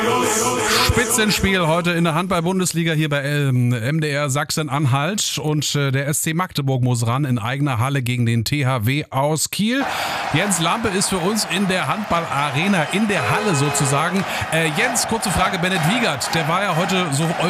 Spitzenspiel heute in der Handball-Bundesliga hier bei MDR Sachsen-Anhalt und der SC Magdeburg muss ran in eigener Halle gegen den THW aus Kiel. Jens Lampe ist für uns in der Handball-Arena, in der Halle sozusagen. Jens, kurze Frage, Bennett Wiegert, der war ja heute so